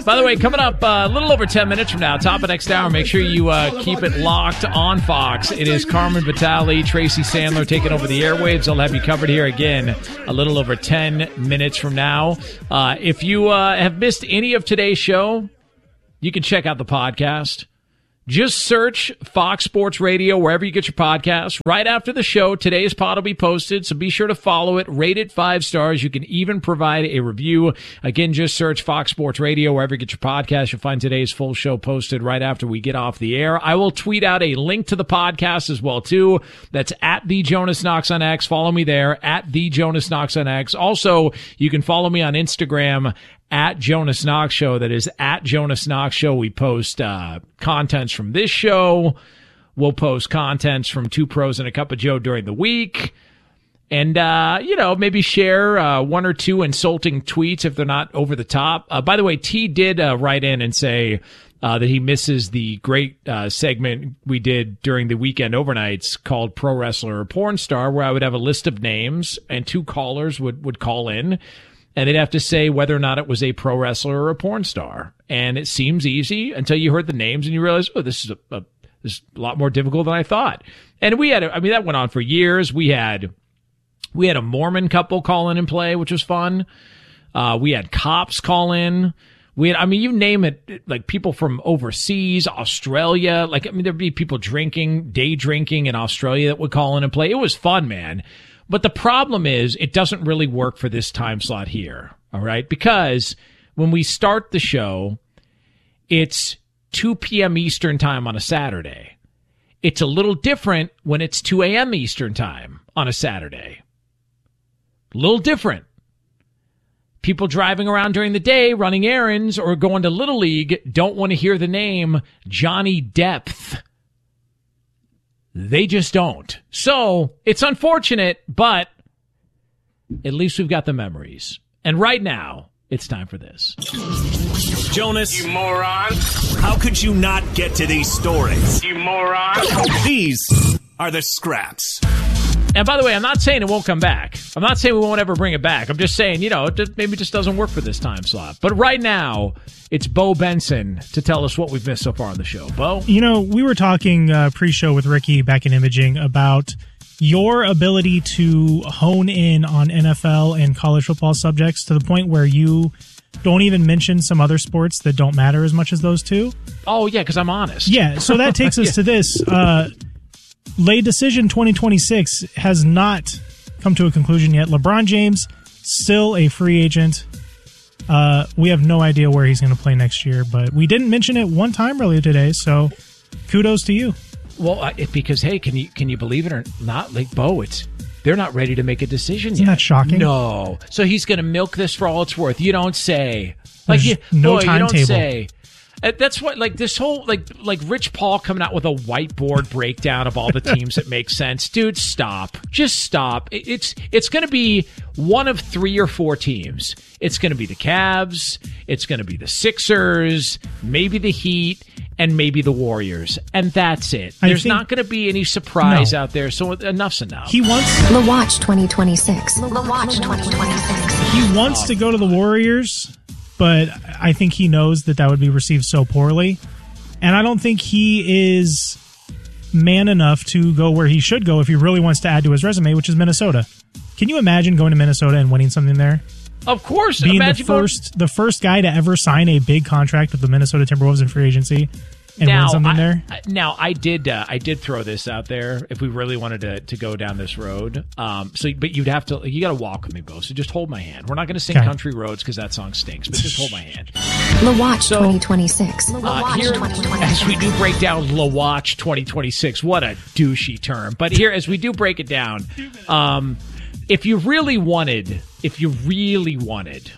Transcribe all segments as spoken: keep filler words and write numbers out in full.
By the way, coming up uh, a little over ten minutes from now, top of next hour, make sure you uh, keep it locked on Fox. It is Carmen Vitale, Tracy Sandler taking over the airwaves. I'll have you covered here again a little over ten minutes from now. Uh, if you uh, have missed any of today's show, you can check out the podcast. Just search Fox Sports Radio wherever you get your podcasts. Right after the show, today's pod will be posted, so be sure to follow it. Rate it five stars. You can even provide a review. Again, just search Fox Sports Radio wherever you get your podcasts. You'll find today's full show posted right after we get off the air. I will tweet out a link to the podcast as well, too. That's at The Jonas Knox on X. Follow me there, at The Jonas Knox on X. Also, you can follow me on Instagram, at Jonas Knox Show. That is at Jonas Knox Show. We post uh, contents from this show. We'll post contents from Two Pros and a Cup of Joe during the week. And, uh, you know, maybe share uh, one or two insulting tweets if they're not over the top. Uh, by the way, T did uh, write in and say uh, that he misses the great uh, segment we did during the weekend overnights called Pro Wrestler or Porn Star, where I would have a list of names and two callers would, would call in. And they'd have to say whether or not it was a pro wrestler or a porn star. And it seems easy until you heard the names and you realize, oh, this is a, a, this is a lot more difficult than I thought. And we had, a, I mean, that went on for years. We had, we had a Mormon couple call in and play, which was fun. Uh, we had cops call in. We had, I mean, you name it, like people from overseas, Australia. Like, I mean, there'd be people drinking, day drinking in Australia that would call in and play. It was fun, man. But the problem is it doesn't really work for this time slot here, all right? Because when we start the show, it's two p.m. Eastern time on a Saturday. It's a little different when it's two a.m. Eastern time on a Saturday. A little different. People driving around during the day, running errands, or going to Little League don't want to hear the name Johnny Depth. They just don't. So it's unfortunate, but at least we've got the memories. And right now, it's time for this. Jonas. You moron. How could you not get to these stories? You moron. These are the scraps. And by the way, I'm not saying it won't come back. I'm not saying we won't ever bring it back. I'm just saying, you know, it just, maybe it just doesn't work for this time slot. But right now, it's Bo Benson to tell us what we've missed so far on the show. Bo? You know, we were talking uh, pre-show with Ricky back in Imaging about your ability to hone in on N F L and college football subjects to the point where you don't even mention some other sports that don't matter as much as those two. Oh, yeah, because I'm honest. Yeah, so that takes us yeah. to this. Uh, Late Decision twenty twenty-six has not come to a conclusion yet. LeBron James, still a free agent. Uh, we have no idea where he's going to play next year, but we didn't mention it one time earlier today, so kudos to you. Well, uh, it, because, hey, can you can you believe it or not? Like, Bo, it's they're not ready to make a decision Isn't yet. that shocking? No. So he's going to milk this for all it's worth. You don't say. Like, There's you, no boy, you don't timetable. say. That's what, like, this whole, like, like Rich Paul coming out with a whiteboard breakdown of all the teams that make sense. Dude, stop. Just stop. It, it's it's going to be one of three or four teams. It's going to be the Cavs. It's going to be the Sixers, maybe the Heat, and maybe the Warriors. And that's it. I There's think, not going to be any surprise no. out there, so enough's enough. He wants The Watch twenty twenty-six. The Watch twenty twenty-six. He wants to go to the Warriors, but I think he knows that that would be received so poorly. And I don't think he is man enough to go where he should go if he really wants to add to his resume, which is Minnesota. Can you imagine going to Minnesota and winning something there? Of course. Being the Imagine going- first the first guy to ever sign a big contract with the Minnesota Timberwolves in free agency and now, win something I, there. Now, I did uh, I did throw this out there if we really wanted to, to go down this road. Um, so, but you'd have to, you got to walk with me, Bo. So just hold my hand. We're not going to sing Okay. Country Roads because that song stinks, but just hold my hand. The Watch So, twenty twenty-six. The Uh, Watch here, twenty as twenty-six. we do break down La Watch twenty twenty-six, what a douchey term. But here, as we do break it down, um, if you really wanted, if you really wanted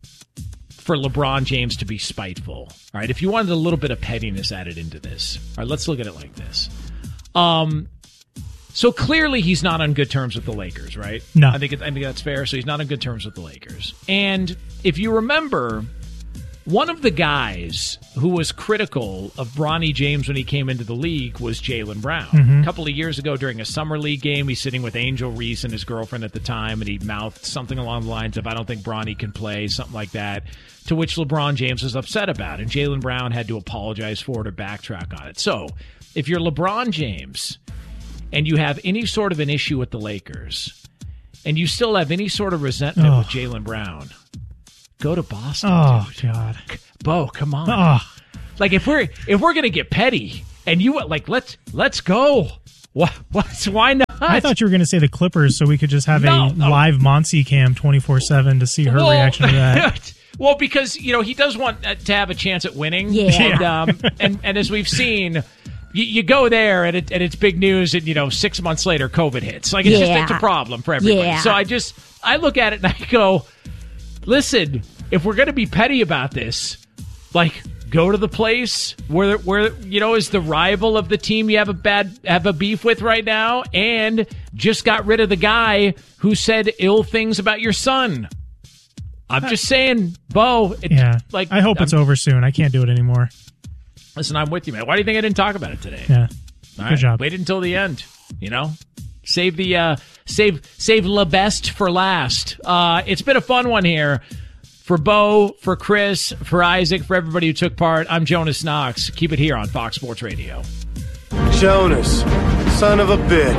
for LeBron James to be spiteful, all right, if you wanted a little bit of pettiness added into this, all right, let's look at it like this. Um, so clearly he's not on good terms with the Lakers, right? No. I think it, I think that's fair. So he's not on good terms with the Lakers. And if you remember, One of the guys who was critical of Bronny James when he came into the league was Jaylen Brown. Mm-hmm. A couple of years ago during a summer league game, he's sitting with Angel Reese and his girlfriend at the time, and he mouthed something along the lines of, I don't think Bronny can play, something like that, to which LeBron James was upset about. And Jaylen Brown had to apologize for it or backtrack on it. So if you're LeBron James and you have any sort of an issue with the Lakers and you still have any sort of resentment oh. with Jaylen Brown, go to Boston. Oh, dude. God. Bo, come on. Oh. Like if we're if we're gonna get petty and you like let's let's go. What what's why not? I thought you were going to say the Clippers so we could just have No, a no. live Monty cam twenty-four seven to see her Well, reaction to that. Well, because you know he does want uh, to have a chance at winning. Yeah. And um and, and as we've seen, you, you go there and, it, and it's big news, and you know six months later COVID hits. Like it's Yeah. just it's a problem for everybody. Yeah. So I just I look at it and I go, listen, if we're going to be petty about this, like go to the place where where you know is the rival of the team you have a bad have a beef with right now, and just got rid of the guy who said ill things about your son. I'm just saying, Bo. It, Yeah. like I hope it's I'm- over soon. I can't do it anymore. Listen, I'm with you, man. Why do you think I didn't talk about it today? Yeah. All Good right, job. Waited until the end. You know, save the uh, save save le best for last. Uh, it's been a fun one here. For Bo, for Chris, for Isaac, for everybody who took part, I'm Jonas Knox. Keep it here on Fox Sports Radio. Jonas, son of a bitch.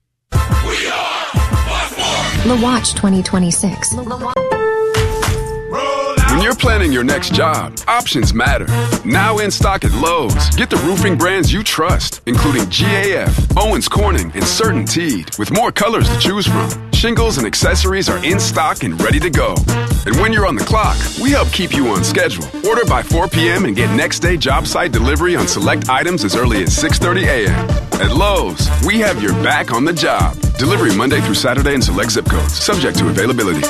The Watch twenty twenty-six. When you're planning your next job, options matter. Now in stock at Lowe's. Get the roofing brands you trust, including G A F, Owens Corning, and CertainTeed, with more colors to choose from. Shingles and accessories are in stock and ready to go. And when you're on the clock, we help keep you on schedule. Order by four p.m. and get next day job site delivery on select items as early as six thirty a.m. At Lowe's, we have your back on the job. Delivery Monday through Saturday in select zip codes, subject to availability.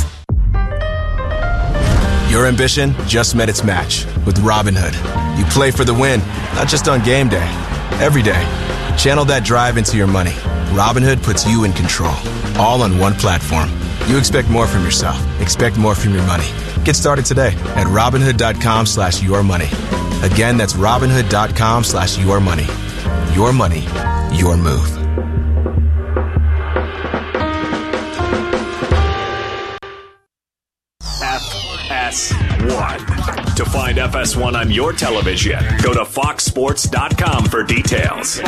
Your ambition just met its match with Robinhood. You play for the win, not just on game day, every day. Channel that drive into your money. Robinhood puts you in control, all on one platform. You expect more from yourself. Expect more from your money. Get started today at Robinhood.com slash your money. Again, that's Robinhood.com slash your money. Your money, your move. F S one. To find F S one on your television, go to fox sports dot com for details.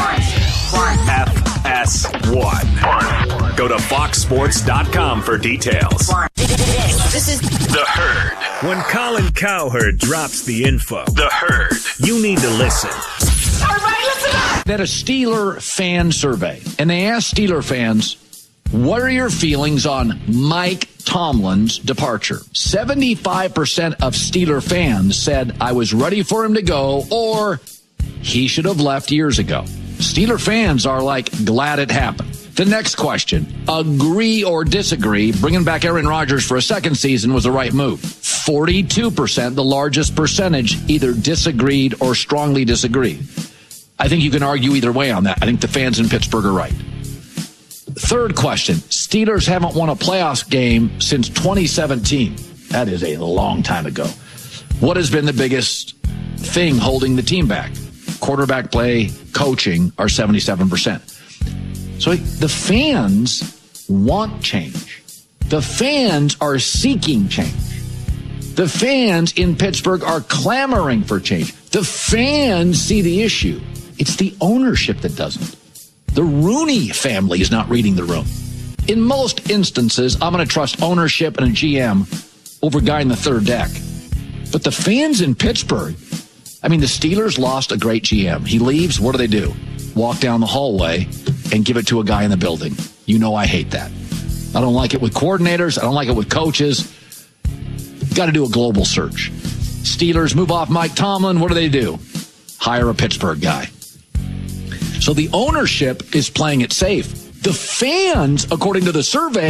F S one. Go to fox sports dot com for details. This is The Herd. When Colin Cowherd drops the info, The Herd, you need to listen. That a Steeler fan survey, and they asked Steeler fans, what are your feelings on Mike Tomlin's departure? seventy-five percent of Steeler fans said I was ready for him to go, or he should have left years ago. Steeler fans are like glad it happened. The next question, agree or disagree, bringing back Aaron Rodgers for a second season was the right move. forty-two percent, the largest percentage, either disagreed or strongly disagreed. I think you can argue either way on that. I think the fans in Pittsburgh are right. Third question, Steelers haven't won a playoffs game since twenty seventeen. That is a long time ago. What has been the biggest thing holding the team back? Quarterback play, coaching are seventy-seven percent. So the fans want change. The fans are seeking change. The fans in Pittsburgh are clamoring for change. The fans see the issue. It's the ownership that doesn't. The Rooney family is not reading the room. In most instances, I'm going to trust ownership and a G M over a guy in the third deck. But the fans in Pittsburgh, I mean, the Steelers lost a great G M. He leaves, what do they do? Walk down the hallway and give it to a guy in the building. You know I hate that. I don't like it with coordinators. I don't like it with coaches. Got to do a global search. Steelers move off Mike Tomlin. What do they do? Hire a Pittsburgh guy. So the ownership is playing it safe. The fans, according to the survey,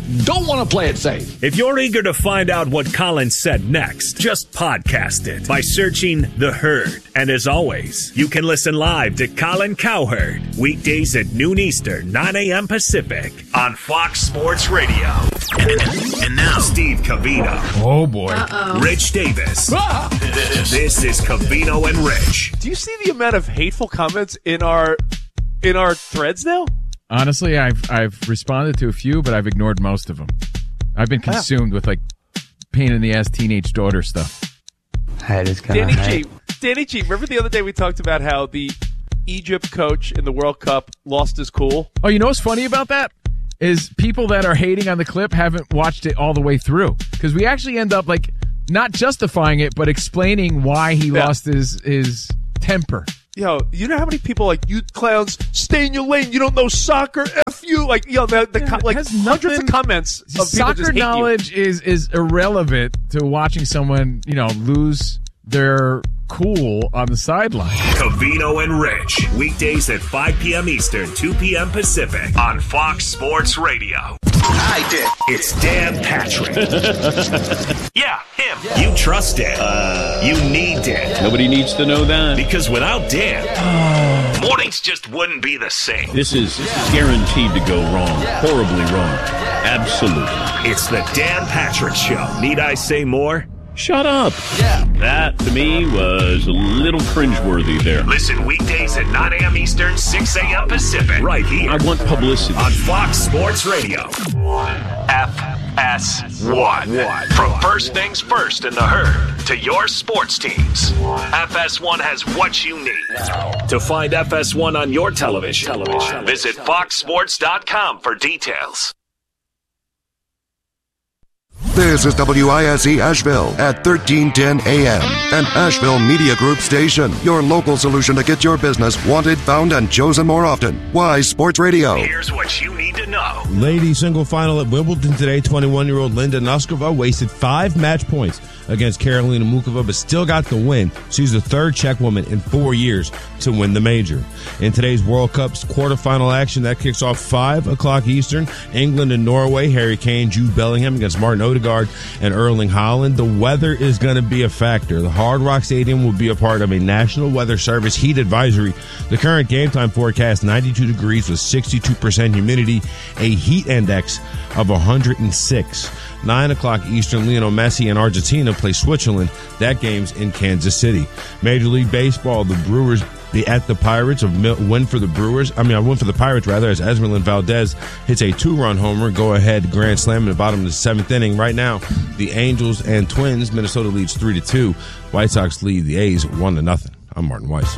don't want to play it safe. If you're eager to find out what Colin said next, just podcast it by searching The Herd. And as always, you can listen live to Colin Cowherd weekdays at noon Eastern, nine a.m. Pacific on Fox Sports Radio. And now, Steve Covino. Oh, boy. Uh-oh. Rich Davis. This, this is Covino and Rich. Do you see the amount of hateful comments in our in our threads now? Honestly, I've I've responded to a few, but I've ignored most of them. I've been consumed with, like, pain in the ass teenage daughter stuff. Hey, this kind Danny of G, Danny G, remember the other day we talked about how the Egypt coach in the World Cup lost his cool? Oh, you know what's funny about that? Is people that are hating on the clip haven't watched it all the way through. Because we actually end up, like, not justifying it, but explaining why he Yeah. lost his his temper. Yo, you know how many people like, you clowns, stay in your lane, you don't know soccer, F you. Like, yo, the, the Yeah, co- it like has hundreds nothing- of comments of people Soccer just hate knowledge is is irrelevant to watching someone, you know, lose their cool on the sideline. Covino and Rich, weekdays at five p.m. Eastern, two p.m. Pacific on Fox Sports Radio. I did. It's Dan Patrick. Yeah, him. You trust Dan. Uh, you need Dan. Nobody needs to know that. Because without Dan, mornings just wouldn't be the same. This is guaranteed to go wrong. Horribly wrong. Absolutely. It's the Dan Patrick Show. Need I say more? Shut up. Yeah. That, to me, was a little cringeworthy there. Listen weekdays at nine a.m. Eastern, six a.m. Pacific. Right here. I want publicity. On Fox Sports Radio. F S one. From first things first in the herd to your sports teams, F S one has what you need. To find F S one on your television, television. visit fox sports dot com for details. This is W I S E Asheville at thirteen ten A M, an Asheville Media Group station. Your local solution to get your business wanted, found, and chosen more often. Why Sports Radio? Here's what you need to know. Ladies single final at Wimbledon today. twenty-one-year-old Linda Noskova wasted five match points against Karolina Mukova, but still got the win. She's the third Czech woman in four years to win the major. In today's World Cup's quarterfinal action, that kicks off five o'clock Eastern. England and Norway, Harry Kane, Jude Bellingham against Martin Odegaard and Erling Haaland. The weather is going to be a factor. The Hard Rock Stadium will be a part of a National Weather Service heat advisory. The current game time forecast, ninety-two degrees with sixty-two percent humidity, a heat index of one hundred six. nine o'clock Eastern, Lionel Messi and Argentina play Switzerland. That game's in Kansas City. Major League Baseball, the Brewers be at the Pirates. A win for the Brewers. I mean, a win for the Pirates, rather, as Esmeralda Valdez hits a two-run homer. Go-ahead grand slam in the bottom of the seventh inning. Right now, the Angels and Twins. Minnesota leads three to two. White Sox lead the A's one to nothing. I'm Martin Weiss.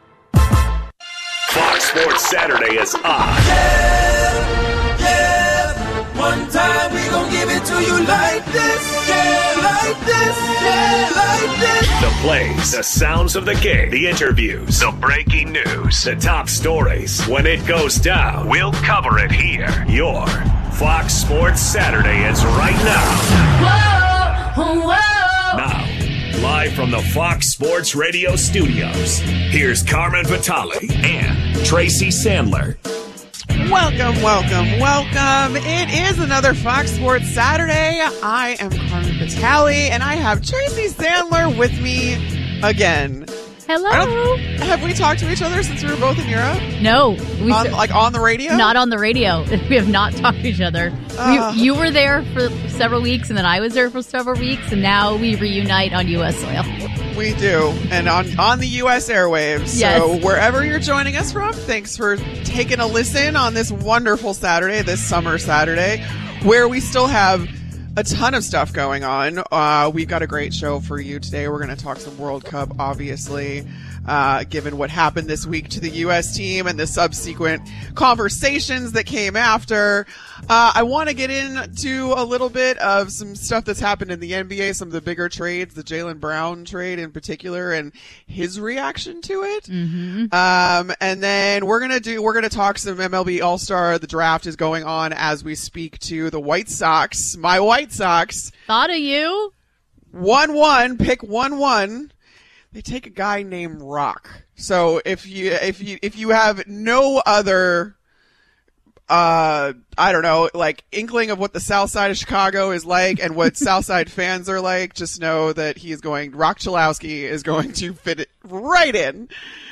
Fox Sports Saturday is on. Yeah, yeah. One time we gon' give it to you like this. Yeah, like this. Yeah, like this. The plays, the sounds of the game, the interviews, the breaking news, the top stories. When it goes down, we'll cover it here. Your Fox Sports Saturday is right now. Whoa, whoa. Now, live from the Fox Sports Radio studios, here's Carmen Vitale and Tracy Sandler. Welcome, welcome, welcome. It is another Fox Sports Saturday. I am Carmen Vitale, and I have Tracy Sandler with me again. Hello. Have we talked to each other since we were both in Europe? No. We on, like on the radio? Not on the radio. We have not talked to each other. Uh, we, you were there for several weeks, and then I was there for several weeks, and now we reunite on U S soil. We do, and on, on the U S airwaves. Yes. So wherever you're joining us from, thanks for taking a listen on this wonderful Saturday, this summer Saturday, where we still have a ton of stuff going on. Uh, we've got a great show for you today. We're going to talk some World Cup, obviously, uh, given what happened this week to the U S team and the subsequent conversations that came after. Uh, I want to get into a little bit of some stuff that's happened in the N B A, some of the bigger trades, the Jaylen Brown trade in particular, and his reaction to it. Mm-hmm. Um, and then we're going to do, we're going to talk some M L B All-Star. The draft is going on as we speak to the White Sox. My White Sox. Thought of you. one one, pick one one. They take a guy named Rock. So if you, if you, if you have no other uh, I don't know, like inkling of what the South Side of Chicago is like and what South Side fans are like, just know that he is going, Rock Chalowski is going to fit it right in.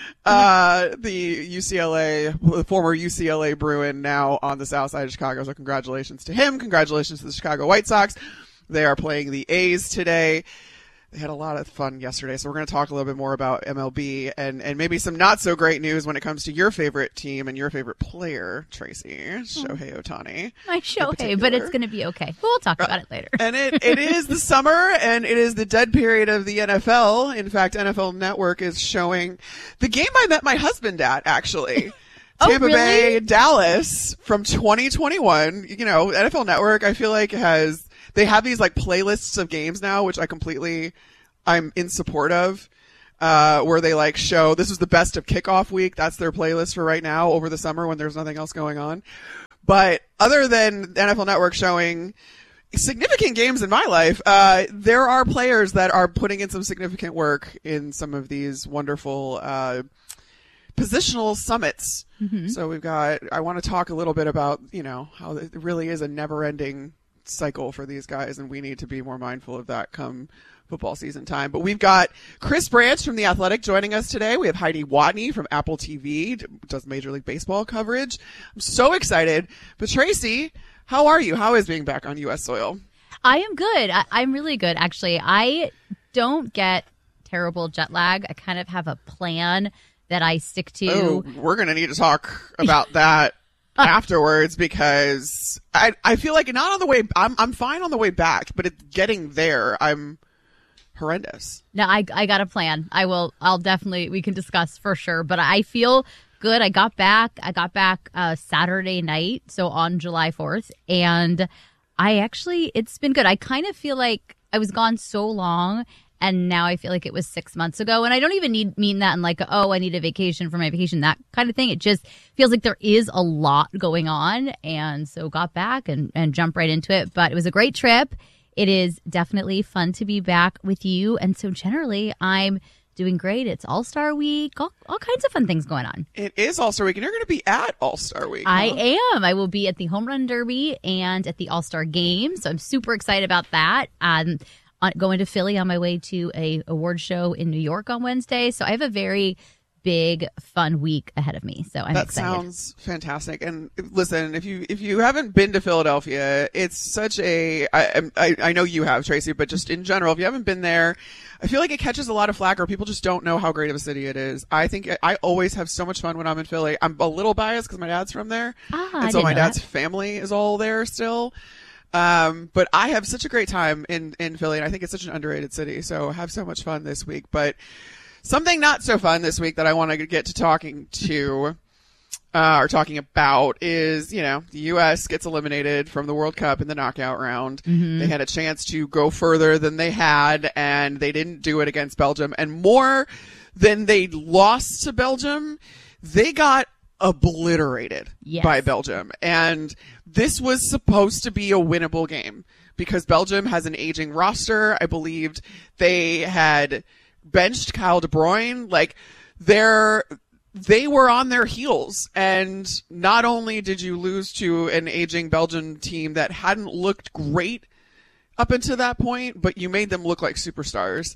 Uh, the U C L A, the former U C L A Bruin, now on the South Side of Chicago. So congratulations to him. Congratulations to the Chicago White Sox. They are playing the A's today. They had a lot of fun yesterday, so we're going to talk a little bit more about M L B and, and maybe some not so great news when it comes to your favorite team and your favorite player, Tracy, Shohei Ohtani. My Shohei, but it's going to be okay. We'll talk about it later. And it, it is the summer, and it is the dead period of the N F L. In fact, N F L Network is showing the game I met my husband at, actually. Oh, Tampa really? Bay, Dallas from twenty twenty-one. You know, N F L Network, I feel like has, they have these like playlists of games now, which I completely, I'm in support of, uh, where they like show, this is the best of kickoff week. That's their playlist for right now over the summer when there's nothing else going on. But other than N F L Network showing significant games in my life, uh, there are players that are putting in some significant work in some of these wonderful, uh, positional summits. Mm-hmm. So we've got, I want to talk a little bit about, you know, how it really is a never ending cycle for these guys, and we need to be more mindful of that come football season time. But we've got Chris Branch from The Athletic joining us today. We have Heidi Watney from Apple T V, does Major League Baseball coverage. I'm so excited. But Tracy, how are you? How is being back on U S soil? I am good. I, I'm really good, actually. I don't get terrible jet lag. I kind of have a plan that I stick to. Oh, we're going to need to talk about that afterwards, because I I feel like not on the way, I'm I'm fine on the way back, but it's getting there, I'm horrendous. No, I I got a plan. I will, I'll definitely, we can discuss for sure, but I feel good. I got back, I got back uh, Saturday night, so on July fourth, and I actually, it's been good. I kind of feel like I was gone so long, and now I feel like it was six months ago. And I don't even need mean that in like, oh, I need a vacation for my vacation, that kind of thing. It just feels like there is a lot going on. And so got back and, and jumped right into it. But it was a great trip. It is definitely fun to be back with you. And so generally, I'm doing great. It's All-Star Week, all, all kinds of fun things going on. It is All-Star Week, and you're going to be at All-Star Week. Huh? I am. I will be at the Home Run Derby and at the All-Star Game. So I'm super excited about that. Um, On, going to Philly on my way to a award show in New York on Wednesday. So I have a very big, fun week ahead of me. So I'm that excited. That sounds fantastic. And listen, if you if you haven't been to Philadelphia, it's such a I, I I know you have, Tracy, but just in general, if you haven't been there, I feel like it catches a lot of flack, or people just don't know how great of a city it is. I think I always have so much fun when I'm in Philly. I'm a little biased because my dad's from there, ah, and I so my dad's that. family is all there still. Um, but I have such a great time in, in Philly, and I think it's such an underrated city. So have so much fun this week. But something not so fun this week that I want to get to talking to, uh, or talking about is, you know, the U S gets eliminated from the World Cup in the knockout round. Mm-hmm. They had a chance to go further than they had, and they didn't do it against Belgium. And more than they lost to Belgium, they got obliterated yes. by Belgium. And this was supposed to be a winnable game because Belgium has an aging roster. I believed they had benched Kyle De Bruyne. Like, they're, they were on their heels. And not only did you lose to an aging Belgian team that hadn't looked great up until that point, but you made them look like superstars.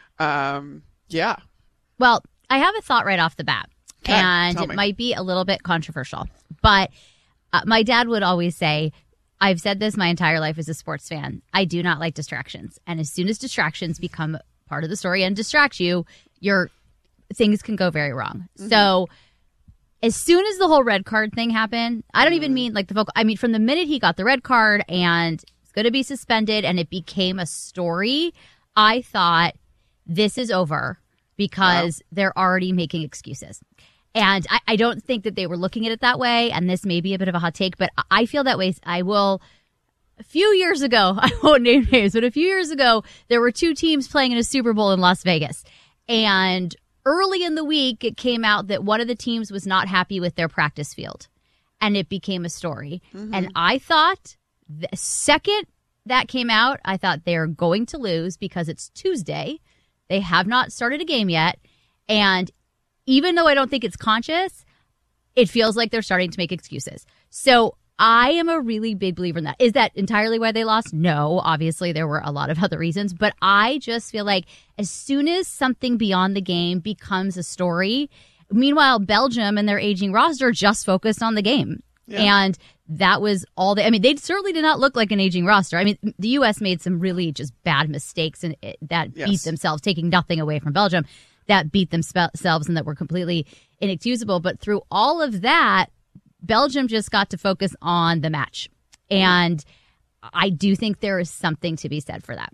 Um, yeah. Well, I have a thought right off the bat. Okay, and it me. might be a little bit controversial, but uh, my dad would always say, I've said this my entire life as a sports fan, I do not like distractions. And as soon as distractions become part of the story and distract you, your things can go very wrong. Mm-hmm. So as soon as the whole red card thing happened, I don't mm-hmm. even mean like the vocal, I mean, from the minute he got the red card and it's going to be suspended and it became a story, I thought this is over because wow. they're already making excuses. And I, I don't think that they were looking at it that way. And this may be a bit of a hot take, but I feel that way. I will. A few years ago, I won't name names, but a few years ago, there were two teams playing in a Super Bowl in Las Vegas. And early in the week, it came out that one of the teams was not happy with their practice field. And it became a story. Mm-hmm. And I thought the second that came out, I thought they're going to lose because it's Tuesday. They have not started a game yet. And even though I don't think it's conscious, it feels like they're starting to make excuses. So I am a really big believer in that. Is that entirely why they lost? No, obviously there were a lot of other reasons, but I just feel like as soon as something beyond the game becomes a story, meanwhile, Belgium and their aging roster just focused on the game. Yeah. And that was all they, I mean, they certainly did not look like an aging roster. I mean, the U S made some really just bad mistakes and it, that yes. beat themselves, taking nothing away from Belgium, that beat themselves and that were completely inexcusable. But through all of that, Belgium just got to focus on the match. And I do think there is something to be said for that.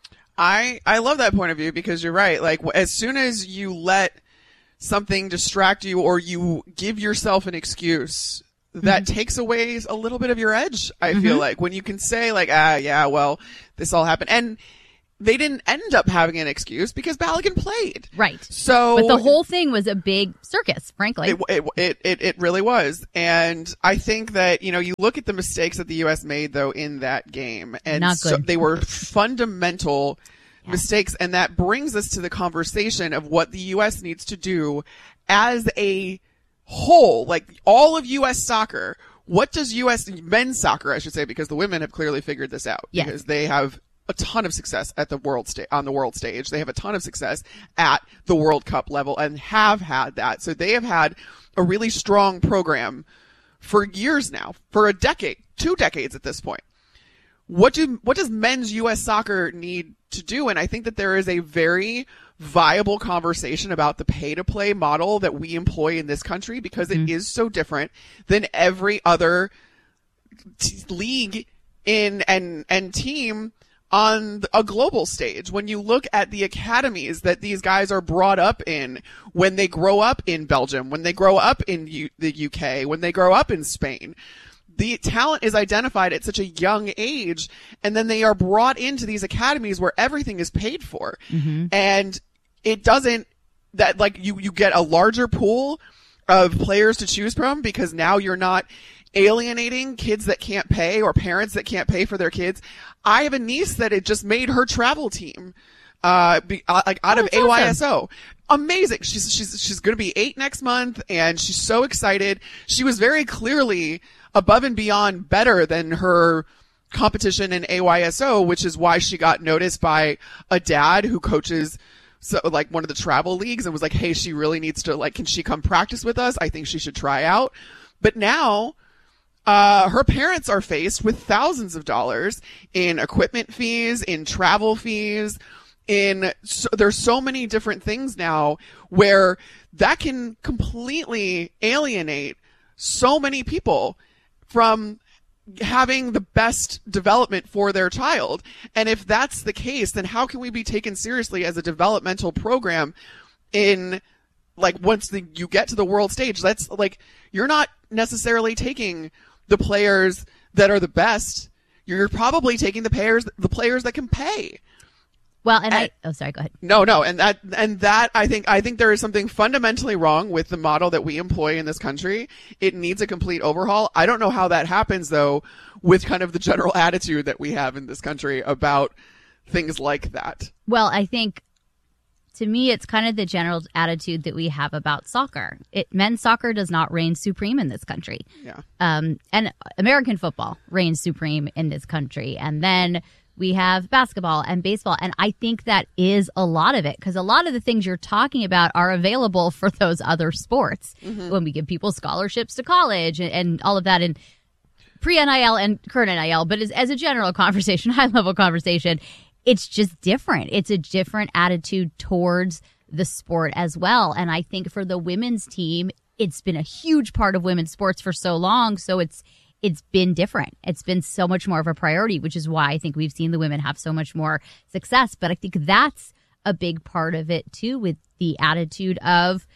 I, I love that point of view because you're right. Like, as soon as you let something distract you or you give yourself an excuse, that mm-hmm. takes away a little bit of your edge, I mm-hmm. feel like. When you can say, like, ah, yeah, well, this all happened. And they didn't end up having an excuse because Balogun played. Right. So, but the whole thing was a big circus, frankly. It, it, it, it, it really was. And I think that, you know, you look at the mistakes that the U S made, though, in that game. And Not good. So they were fundamental yeah. mistakes. And that brings us to the conversation of what the U S needs to do as a whole, like all of U S soccer. What does U S men's soccer, I should say, because the women have clearly figured this out yes. because they have a ton of success at the world sta- on the world stage. They have a ton of success at the World Cup level and have had that. So they have had a really strong program for years now, for a decade, two decades at this point. What do, what does men's U S soccer need to do? And I think that there is a very viable conversation about the pay to play model that we employ in this country because it mm. is so different than every other t- league in and, and team on a global stage. When you look at the academies that these guys are brought up in, when they grow up in Belgium, when they grow up in U- the U K, when they grow up in Spain, the talent is identified at such a young age, and then they are brought into these academies where everything is paid for. Mm-hmm. And it doesn't, that like you, you get a larger pool of players to choose from because now you're not alienating kids that can't pay or parents that can't pay for their kids. I have a niece that it just made her travel team, uh, be, uh like out oh, of A Y S O. Awesome. Amazing. She's, she's, she's going to be eight next month and she's so excited. She was very clearly above and beyond better than her competition in A Y S O, which is why she got noticed by a dad who coaches so like one of the travel leagues and was like, hey, she really needs to, like, can she come practice with us? I think she should try out. But now, uh, her parents are faced with thousands of dollars in equipment fees, in travel fees, in, so, there's so many different things now where that can completely alienate so many people from having the best development for their child. And if that's the case, then how can we be taken seriously as a developmental program in, like, once the, you get to the world stage? That's like, you're not necessarily taking the players that are the best. You're probably taking the players, the players that can pay. Well, and, and I, oh, sorry, go ahead. No, no. And that, and that, I think, I think there is something fundamentally wrong with the model that we employ in this country. It needs a complete overhaul. I don't know how that happens, though, with kind of the general attitude that we have in this country about things like that. Well, I think, to me, it's kind of the general attitude that we have about soccer. It, men's soccer does not reign supreme in this country. Yeah. Um, and American football reigns supreme in this country. And then we have basketball and baseball. And I think that is a lot of it because a lot of the things you're talking about are available for those other sports. Mm-hmm. When we give people scholarships to college and, and all of that in pre-N I L and current N I L. But as, as a general conversation, high-level conversation, it's just different. It's a different attitude towards the sport as well. And I think for the women's team, it's been a huge part of women's sports for so long. So it's It's been different. It's been so much more of a priority, which is why I think we've seen the women have so much more success. But I think that's a big part of it, too, with the attitude of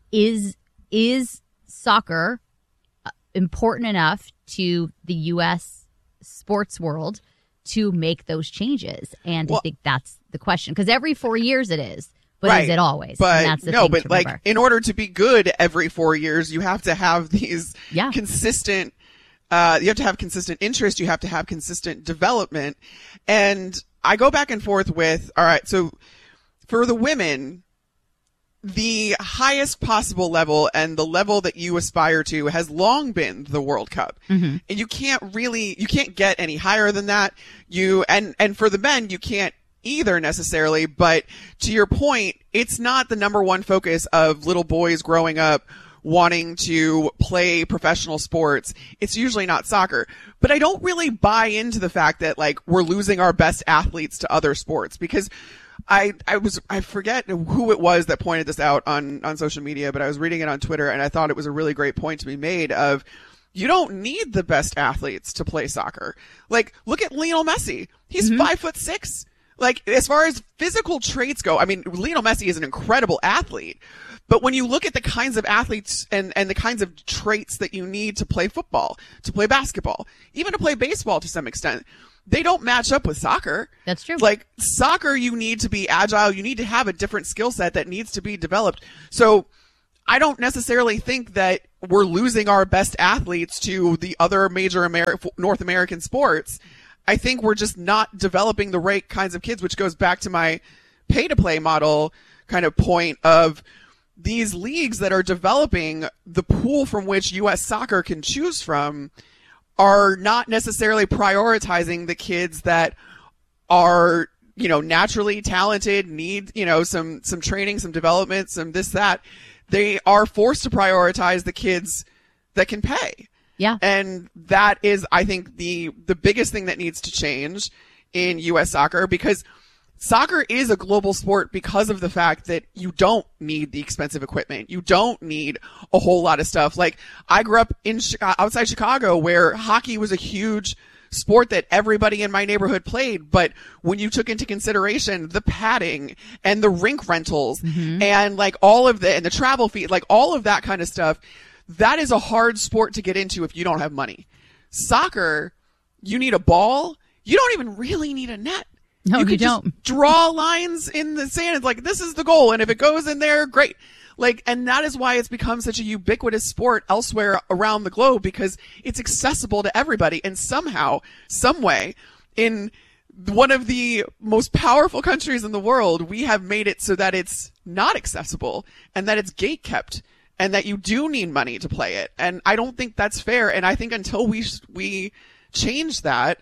is is soccer important enough to the U S sports world to make those changes? And well, I think that's the question. Because every four years it is. But right. is it always? But and that's the no, thing but to like remember. In order to be good every four years, you have to have these yeah. consistent Uh, you have to have consistent interest. You have to have consistent development. And I go back and forth with, all right, so for the women, the highest possible level and the level that you aspire to has long been the World Cup. Mm-hmm. And you can't really, you can't get any higher than that. You, and, and for the men, you can't either necessarily, but to your point, it's not the number one focus of little boys growing up wanting to play professional sports. It's usually not soccer. But I don't really buy into the fact that like we're losing our best athletes to other sports, because I, I was, I forget who it was that pointed this out on, on social media, but I was reading it on Twitter and I thought it was a really great point to be made of, you don't need the best athletes to play soccer. Like, look at Lionel Messi. He's mm-hmm. five foot six. Like, as far as physical traits go, I mean, Lionel Messi is an incredible athlete. But when you look at the kinds of athletes and, and the kinds of traits that you need to play football, to play basketball, even to play baseball to some extent, they don't match up with soccer. That's true. Like, soccer, you need to be agile. You need to have a different skill set that needs to be developed. So I don't necessarily think that we're losing our best athletes to the other major Amer- North American sports. I think we're just not developing the right kinds of kids, which goes back to my pay-to-play model kind of point of these leagues that are developing the pool from which U S soccer can choose from are not necessarily prioritizing the kids that are, you know, naturally talented, need, you know, some, some training, some development, some this, that. They are forced to prioritize the kids that can pay. Yeah. And that is, I think, the, the biggest thing that needs to change in U S soccer, because soccer is a global sport because of the fact that you don't need the expensive equipment. You don't need a whole lot of stuff. Like, I grew up in outside Chicago where hockey was a huge sport that everybody in my neighborhood played. But when you took into consideration the padding and the rink rentals mm-hmm. and like all of the, and the travel fee, like all of that kind of stuff, that is a hard sport to get into if you don't have money. Soccer, you need a ball. You don't even really need a net. No, you, you could don't. Just draw lines in the sand. It's like, this is the goal. And if it goes in there, great. Like, and that is why it's become such a ubiquitous sport elsewhere around the globe, because it's accessible to everybody. And somehow, some way, in one of the most powerful countries in the world, we have made it so that it's not accessible and that it's gatekept and that you do need money to play it. And I don't think that's fair. And I think until we, we change that,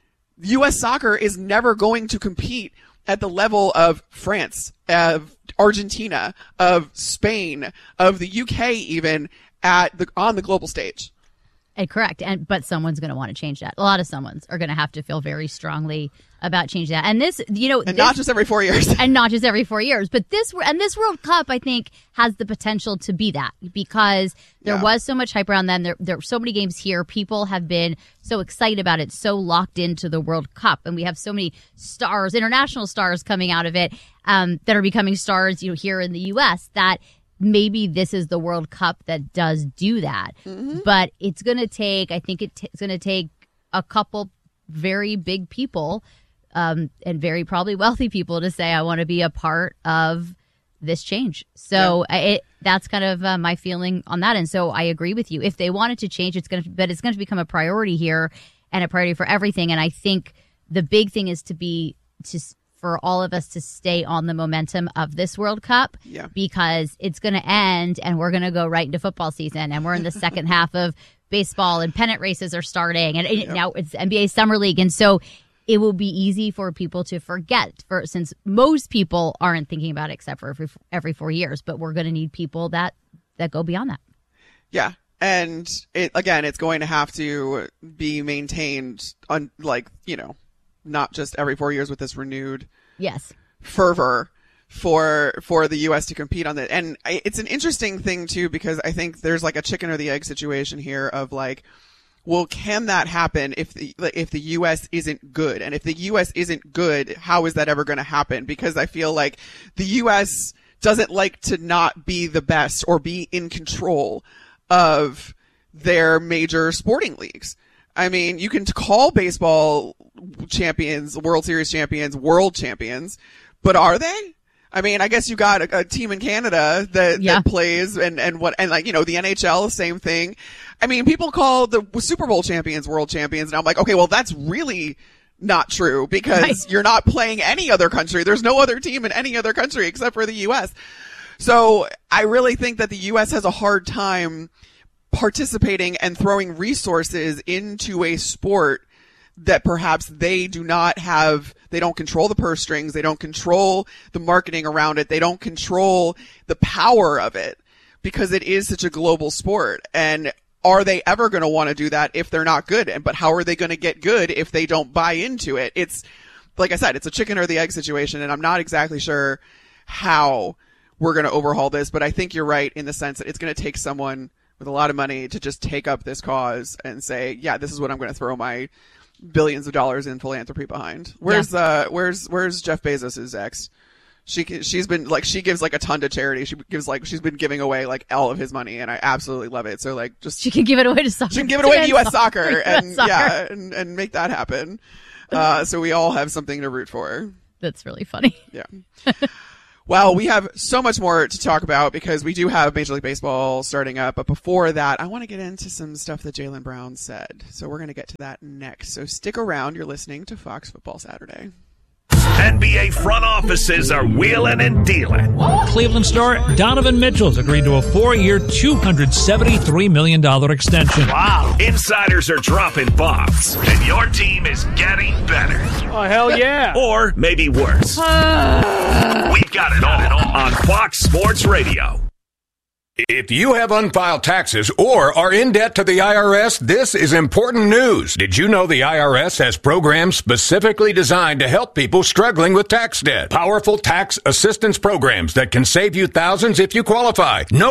U S soccer is never going to compete at the level of France, of Argentina, of Spain, of the U K, even at the on the global stage. And correct. And but someone's going to want to change that. A lot of someone's are going to have to feel very strongly about changing that. And this, you know, and this, not just every four years, and not just every four years. But this and this World Cup, I think, has the potential to be that, because there Yeah. was so much hype around them. There, there were so many games here. People have been so excited about it, so locked into the World Cup, and we have so many stars, international stars, coming out of it um, that are becoming stars, you know, here in the U S that. Maybe this is the World Cup that does do that. Mm-hmm. But it's going to take, I think it t- it's going to take a couple very big people um, and very probably wealthy people to say, I want to be a part of this change. So Yeah. I, it, that's kind of uh, my feeling on that. And so I agree with you. If they wanted to change, it's going to, but it's going to become a priority here and a priority for everything. And I think the big thing is to be, to for all of us to stay on the momentum of this World Cup, Yeah. because it's going to end and we're going to go right into football season, and we're in the second half of baseball and pennant races are starting, and it, Yep. now it's N B A Summer League. And so it will be easy for people to forget, for since most people aren't thinking about it except for every, every four years, but we're going to need people that, that go beyond that. Yeah. And it, again, it's going to have to be maintained on, like, you know, not just every four years with this renewed Yes. fervor for for the U S to compete on that. And I, it's an interesting thing too, because I think there's like a chicken or the egg situation here of like, well, can that happen if the if the U S isn't good? And if the U S isn't good, how is that ever going to happen? Because I feel like the U S doesn't like to not be the best or be in control of their major sporting leagues. I mean, you can call baseball champions, World Series champions, world champions, but are they? I mean, I guess you got a, a team in Canada that, Yeah. that plays and, and what, and like, you know, the N H L, same thing. I mean, people call the Super Bowl champions world champions, and I'm like, okay, well, that's really not true, because Right. you're not playing any other country. There's no other team in any other country except for the U S. So I really think that the U S has a hard time participating and throwing resources into a sport that perhaps they do not have, they don't control the purse strings, they don't control the marketing around it, they don't control the power of it because it is such a global sport. And are they ever going to want to do that if they're not good? And but how are they going to get good if they don't buy into it? It's, like I said, it's a chicken or the egg situation, and I'm not exactly sure how we're going to overhaul this, but I think you're right in the sense that it's going to take someone with a lot of money to just take up this cause and say, yeah, this is what I'm going to throw my billions of dollars in philanthropy behind. Where's yeah. uh where's where's Jeff Bezos's ex? She she's been like she gives like a ton to charity. She gives like she's been giving away like all of his money, and I absolutely love it. So like just she can give it away to soccer. She can give it away to U S soccer, soccer and U S soccer. yeah, and, and make that happen. Uh, so we all have something to root for. That's really funny. Yeah. Well, we have so much more to talk about because we do have Major League Baseball starting up. But before that, I want to get into some stuff that Jaylen Brown said. So we're going to get to that next. So stick around. You're listening to Fox Football Saturday. N B A front offices are wheeling and dealing. Cleveland star Donovan Mitchell's agreed to a four-year, two hundred seventy-three million dollars extension. Wow. Insiders are dropping bombs, and your team is getting better. Oh, hell yeah. Or maybe worse. We've got it all on Fox Sports Radio. If you have unfiled taxes or are in debt to the I R S, this is important news. Did you know the I R S has programs specifically designed to help people struggling with tax debt? Powerful tax assistance programs that can save you thousands if you qualify. No